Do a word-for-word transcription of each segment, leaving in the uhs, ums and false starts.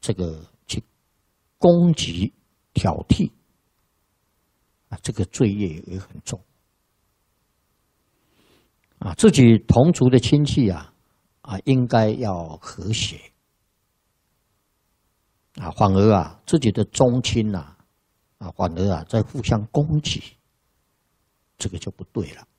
这个去攻击、挑剔啊，这个罪业也很重啊。自己同族的亲戚啊啊，应该要和谐啊，反而啊自己的宗亲呐啊，反而啊在互相攻击，这个就不对了。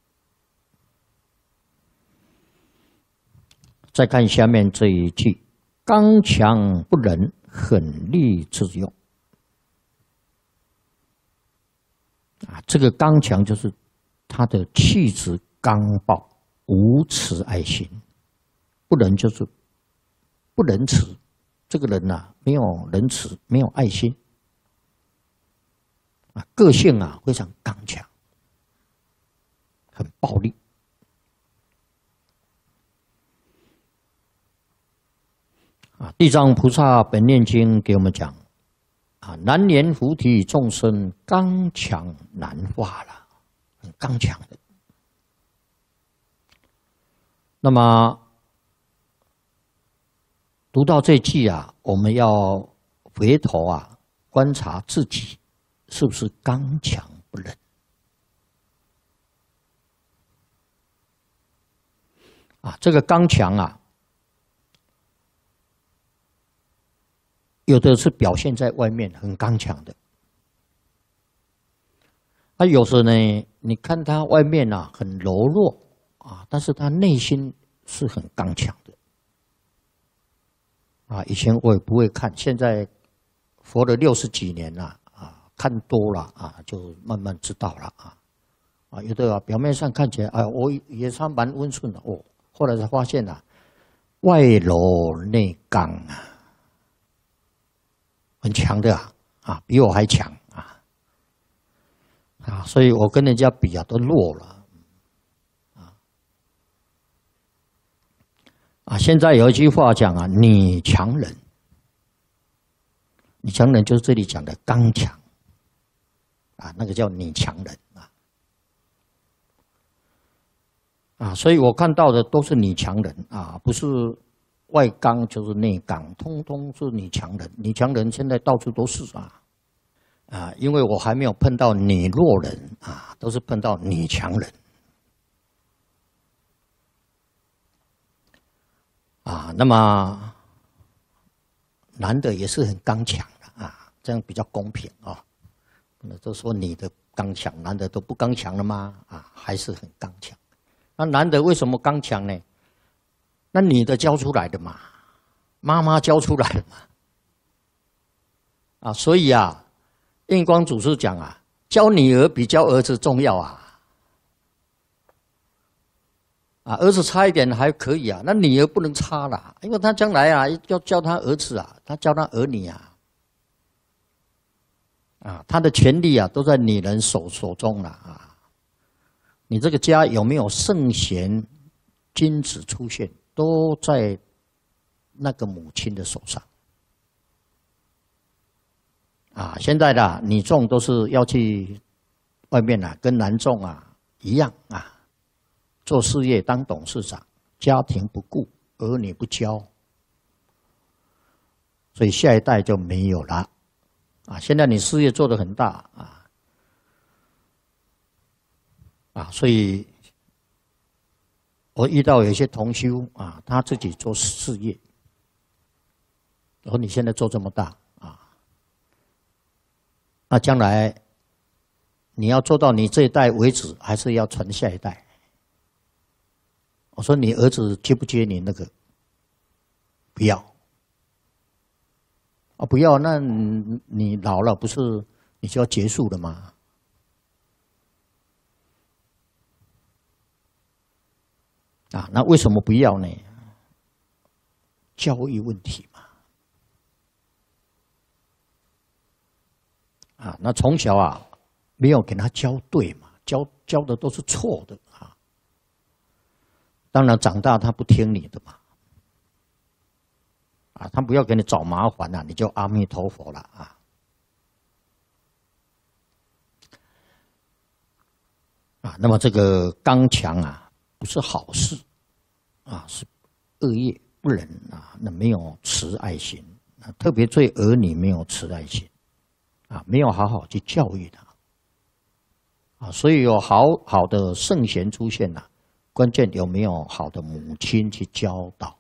再看下面这一句：刚强不仁，狠戾自用。啊，这个刚强就是他的气质刚暴，无慈爱心；不仁就是不仁慈，这个人呐、啊、没有仁慈，没有爱心，啊，个性啊非常刚强，很暴力。啊，地藏菩萨本愿经给我们讲，啊，难言菩提众生刚强难化了，很刚强的。那么读到这句啊，我们要回头啊观察自己是不是刚强不仁。啊，这个刚强啊。有的是表现在外面很刚强的，啊，有时呢，你看他外面啊很柔弱啊，但是他内心是很刚强的。啊，以前我也不会看，现在活了六十几年了啊，看多了啊，就慢慢知道了啊。啊，有的啊表面上看起来啊，我也算蛮温顺的哦，后来才发现啊，外柔内刚啊。很强的啊，啊，比我还强啊，啊，所以我跟人家比啊都弱了，啊，啊，现在有一句话讲啊，女强人，女强人就是这里讲的刚强，啊，那个叫女强人啊，啊，所以我看到的都是女强人啊，不是。外刚就是内刚，通通是女强人。女强人现在到处都是啊，啊，因为我还没有碰到女弱人啊，都是碰到女强人。啊，那么男的也是很刚强的啊，这样比较公平啊。那都说女的刚强，男的都不刚强了吗？啊，还是很刚强。那男的为什么刚强呢？那女的教出来的嘛，妈妈教出来的嘛，啊，所以啊，印光祖师讲啊，教女儿比教儿子重要啊，啊，儿子差一点还可以啊，那女儿不能差了，因为他将来啊要教他儿子啊，他教他儿女啊，啊，他的权利啊都在女人手手中了啊，你这个家有没有圣贤君子出现？都在那个母亲的手上啊！现在的女众都是要去外面啊，跟男众啊一样啊，做事业当董事长，家庭不顾，儿女不教，所以下一代就没有了啊！现在你事业做得很大啊啊，所以。我遇到有些同修啊，他自己做事业，然后你现在做这么大啊，那将来你要做到你这一代为止，还是要传下一代？我说你儿子接不接你那个？不要啊，不要，那你老了不是你就要结束了吗？啊，那为什么不要呢？教育问题嘛。啊，那从小啊没有给他教对嘛，教教的都是错的啊。当然长大他不听你的嘛。啊，他不要给你找麻烦了，你就阿弥陀佛了啊。啊，那么这个刚强啊。不是好事，啊，是恶业不仁啊，那没有慈爱心特别对儿女没有慈爱心，啊，没有好好去教育他，啊，所以有好好的圣贤出现呐、啊，关键有没有好的母亲去教导。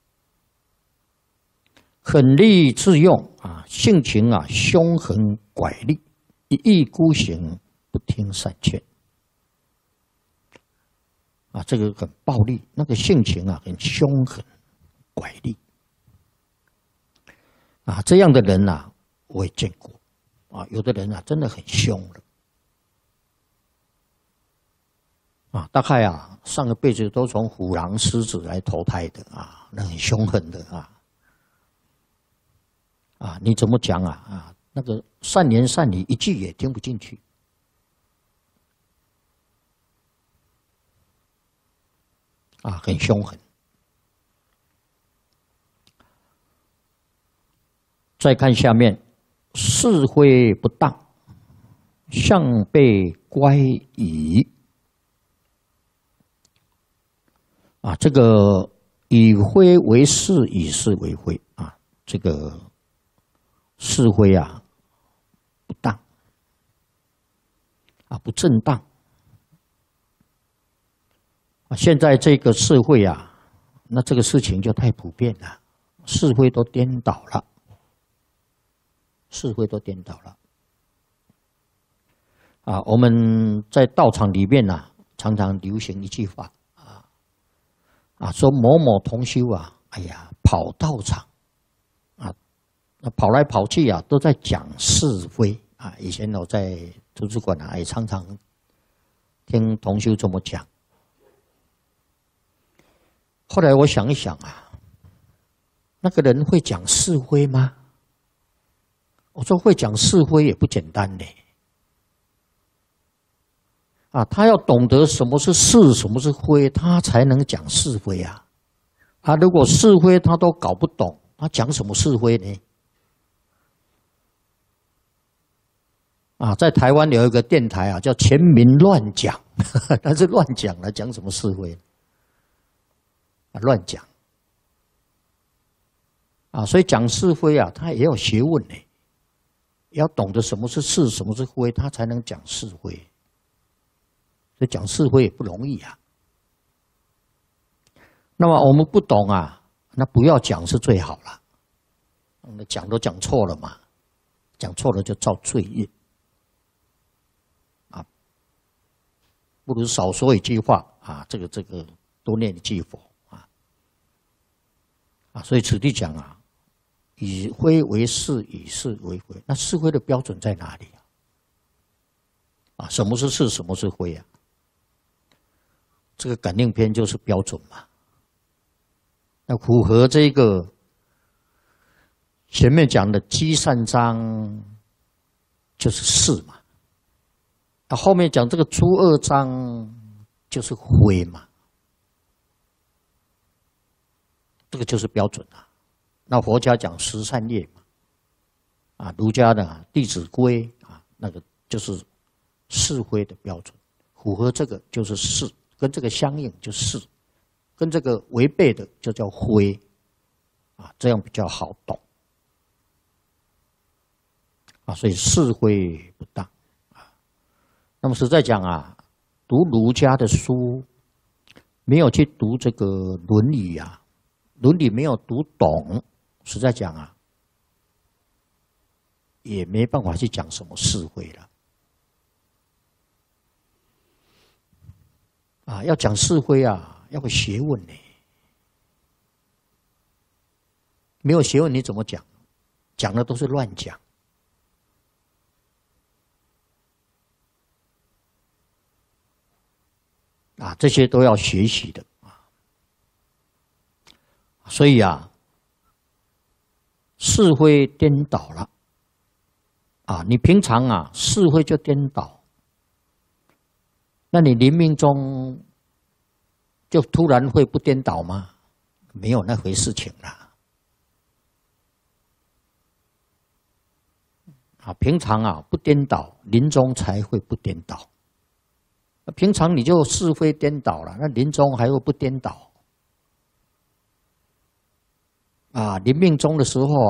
狠戾自用啊，性情啊凶狠拐戾，一意孤行，不听善劝。啊，这个很暴力，那个性情啊很凶狠拐戾。啊，这样的人呐、啊，我也见过。啊，有的人啊真的很凶了。啊，大概啊上个辈子都从虎狼狮子来投胎的啊，那很凶狠的啊。啊，你怎么讲啊？啊，那个善言善语一句也听不进去。啊，很凶狠。再看下面，是非不当，向背乖倚。啊，这个以非为是，以是为非啊，这个。是非啊，不当啊，不正当啊！现在这个社会啊，那这个事情就太普遍了，是非都颠倒了，是非都颠倒了啊！我们在道场里面啊，常常流行一句话啊啊，说某某同修啊，哎呀，跑道场。那跑来跑去啊，都在讲是非啊。以前我在图书馆啊，也常常听同修这么讲。后来我想一想啊，那个人会讲是非吗？我说会讲是非也不简单呢。啊，他要懂得什么是是，什么是非，他才能讲是非啊。啊，如果是非他都搞不懂，他讲什么是非呢？啊，在台湾有一个电台啊，叫全民乱讲，他是乱讲了，讲什么是非？啊，乱讲。啊，所以讲是非啊，他也要学问呢，要懂得什么是是，什么是非，他才能讲是非。所以讲是非也不容易啊。那么我们不懂啊，那不要讲是最好了。我们讲都讲错了嘛，讲错了就造罪业。不如少说一句话啊，这个这个多念一句佛啊啊，所以此地讲啊，以非为是，以是为非。那是非的标准在哪里啊？啊，什么是是，什么是非啊？这个感应篇就是标准嘛。那符合这个前面讲的积善章，就是是嘛。那后面讲这个诸恶章就是非嘛，这个就是标准啊。那佛家讲十善业嘛，啊，儒家的《弟子规》啊，那个就是是非的标准，符合这个就是是，跟这个相应就是是，跟这个违背的就叫非，啊，这样比较好懂啊。所以是非不当。那么实在讲啊，读儒家的书，没有去读这个《论语》啊，《论语》没有读懂，实在讲啊，也没办法去讲什么是非了。啊，要讲是非啊，要个学问呢。没有学问你怎么讲？讲的都是乱讲。啊，这些都要学习的啊。所以啊，是非颠倒了啊！你平常啊是非就颠倒，那你临命中就突然会不颠倒吗？没有那回事情啦。啊，平常啊不颠倒，临终才会不颠倒。平常你就是非颠倒了，那临终还会不颠倒？啊，临命终的时候